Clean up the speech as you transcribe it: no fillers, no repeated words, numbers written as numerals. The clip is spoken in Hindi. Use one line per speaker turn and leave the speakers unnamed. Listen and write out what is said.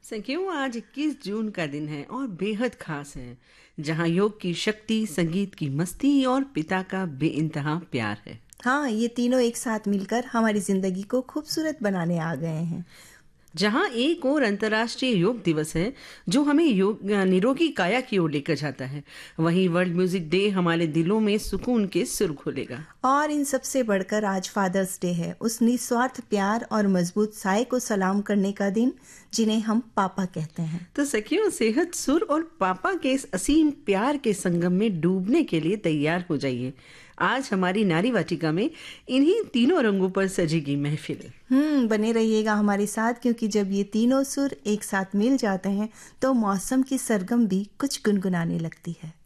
सखियों, आज 21 जून का दिन है और बेहद खास है, जहाँ योग की शक्ति, संगीत की मस्ती और पिता का बेइंतहा प्यार है।
हाँ, ये तीनों एक साथ मिलकर हमारी जिंदगी को खूबसूरत बनाने आ गए हैं।
जहाँ एक और अंतर्राष्ट्रीय योग दिवस है, जो हमें योग निरोगी काया की ओर लेकर जाता है, वहीं वर्ल्ड म्यूजिक डे हमारे दिलों में सुकून के सुर खोलेगा।
और इन सबसे बढ़कर आज फादर्स डे है, उस निस्वार्थ प्यार और मजबूत साय को सलाम करने का दिन, जिन्हें हम पापा कहते हैं।
तो सखियों, सेहत, सुर और पापा के इस असीम प्यार के संगम में डूबने के लिए तैयार हो जाइए। आज हमारी नारी वाटिका में इन्हीं तीनों रंगों पर सजेगी महफिल।
बने रहिएगा हमारे साथ, क्योंकि जब ये तीनों सुर एक साथ मिल जाते हैं तो मौसम की सरगम भी कुछ गुनगुनाने लगती है।